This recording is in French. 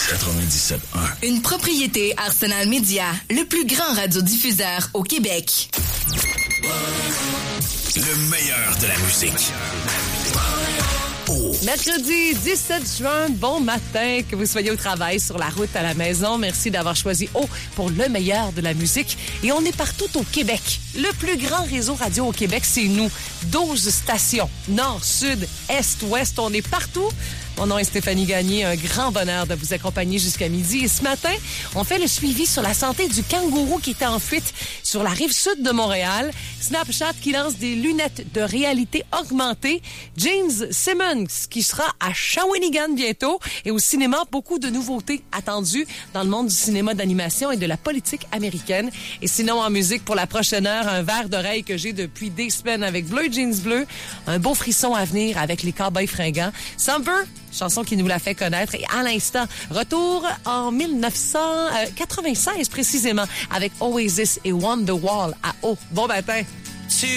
97.1. Une propriété Arsenal Media, le plus grand radiodiffuseur au Québec. Le meilleur de la musique. Mercredi 17 juin, bon matin, que vous soyez au travail, sur la route, à la maison. Merci d'avoir choisi O pour le meilleur de la musique. Et on est partout au Québec. Le plus grand réseau radio au Québec, c'est nous. 12 stations, nord, sud, est, ouest, on est partout. Mon nom est Stéphanie Gagné, un grand bonheur de vous accompagner jusqu'à midi. Et ce matin, on fait le suivi sur la santé du kangourou qui était en fuite sur la rive sud de Montréal. Snapchat qui lance des lunettes de réalité augmentée. James Simmons qui sera à Shawinigan bientôt. Et au cinéma, beaucoup de nouveautés attendues dans le monde du cinéma d'animation et de la politique américaine. Et sinon, en musique, pour la prochaine heure, un verre d'oreille que j'ai depuis des semaines avec Bleu Jeans Bleu. Un beau frisson à venir avec les Cowboys fringants. Summer, chanson qui nous l'a fait connaître. Et à l'instant, retour en 1996 précisément avec Oasis et Wonderwall à O. Bon matin.